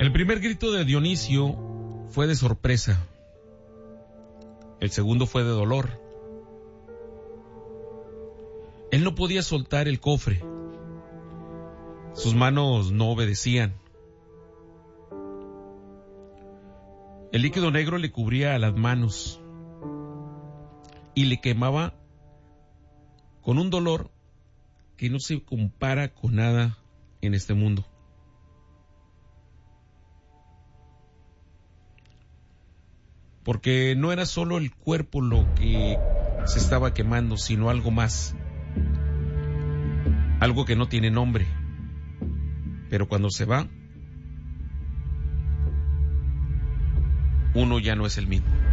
El primer grito de Dionisio fue de sorpresa. El segundo fue de dolor. Él no podía soltar el cofre. Sus manos no obedecían. El líquido negro le cubría las manos y le quemaba con un dolor que no se compara con nada en este mundo. Porque no era solo el cuerpo lo que se estaba quemando, sino algo más. Algo que no tiene nombre. Pero cuando se va, uno ya no es el mismo.